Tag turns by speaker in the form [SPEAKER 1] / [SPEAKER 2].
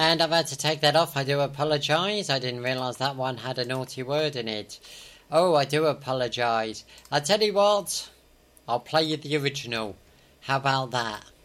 [SPEAKER 1] And I've had to take that off. I do apologise. I didn't realise that one had a naughty word in it. Oh, I do apologise. I'll tell you what. I'll play you the original. How about that?